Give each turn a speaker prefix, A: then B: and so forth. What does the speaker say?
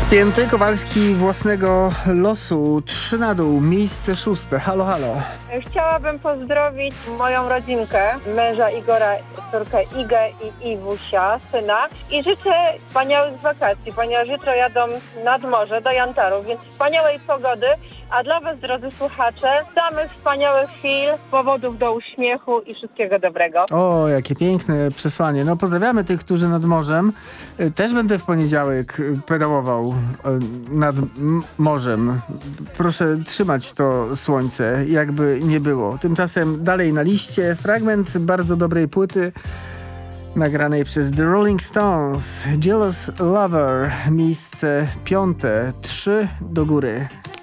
A: Spięty Kowalski własnego losu. 3 na dół, miejsce 6. Halo, halo.
B: Chciałabym pozdrowić moją rodzinkę, męża Igora, córkę Igę i Iwusia, syna. I życzę wspaniałych wakacji, ponieważ jutro jadą nad morze do Jantaru, więc wspaniałej pogody. A dla was, drodzy słuchacze, samych wspaniałych chwil, powodów do uśmiechu i wszystkiego dobrego.
A: O, jakie piękne przesłanie. No pozdrawiamy tych, którzy nad morzem. Też będę w poniedziałek pedałował nad morzem. Proszę trzymać to słońce, jakby nie było. Tymczasem dalej na liście fragment bardzo dobrej płyty nagranej przez The Rolling Stones. Jealous Lover, miejsce 5. 3 do góry.